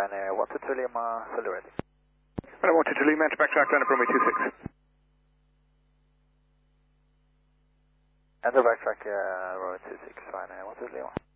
Ryanair 122 Lima, fully ready. Ryanair 122 Lima, enter backtrack, land runway 26. Enter backtrack, runway 26, Ryanair 122 Lima.